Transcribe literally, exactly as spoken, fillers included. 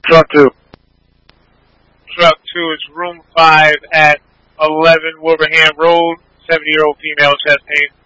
Truck two. Truck two is room five at eleven Wilbraham Road, seventy-year-old female, chest pain.